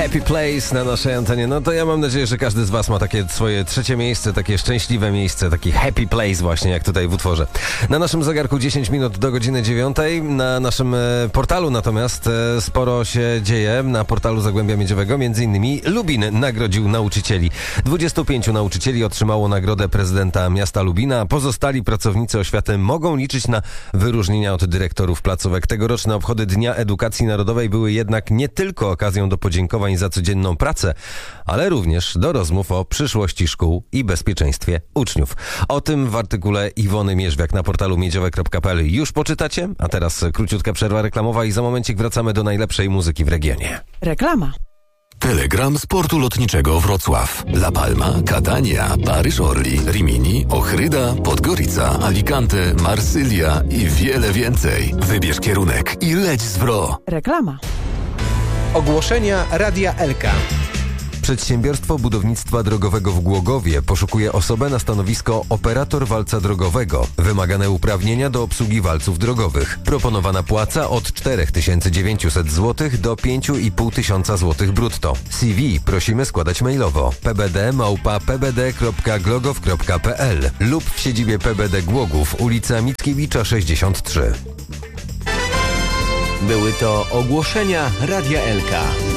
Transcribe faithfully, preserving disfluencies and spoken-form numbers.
Happy Place na naszej antenie. No to ja mam nadzieję, że każdy z was ma takie swoje trzecie miejsce, takie szczęśliwe miejsce, taki happy place właśnie, jak tutaj w utworze. Na naszym zegarku dziesięć minut do godziny dziewiątej. Na naszym e, portalu natomiast e, sporo się dzieje. Na portalu Zagłębia Miedziowego między innymi Lubin nagrodził nauczycieli. dwudziestu pięciu nauczycieli otrzymało nagrodę prezydenta miasta Lubina. Pozostali pracownicy oświaty mogą liczyć na wyróżnienia od dyrektorów placówek. Tegoroczne obchody Dnia Edukacji Narodowej były jednak nie tylko okazją do podziękowań za codzienną pracę, ale również do rozmów o przyszłości szkół i bezpieczeństwie uczniów. O tym w artykule Iwony Mierzwiak na portalu miedziowe kropka p l już poczytacie, a teraz króciutka przerwa reklamowa i za momencik wracamy do najlepszej muzyki w regionie. Reklama. Telegram Sportu Lotniczego Wrocław, La Palma, Catania, Paryż Orly, Rimini, Ochryda, Podgorica, Alicante, Marsylia i wiele więcej. Wybierz kierunek i leć z Wro. Reklama. Ogłoszenia Radia Elka. Przedsiębiorstwo Budownictwa Drogowego w Głogowie poszukuje osobę na stanowisko operator walca drogowego. Wymagane uprawnienia do obsługi walców drogowych. Proponowana płaca od cztery tysiące dziewięćset złotych do pięć i pół tysiąca złotych brutto. C V prosimy składać mailowo p b d małpa p b d kropka glogow kropka p l lub w siedzibie P B D Głogów, ulica Mickiewicza sześćdziesiąt trzy. Były to ogłoszenia Radia Elka.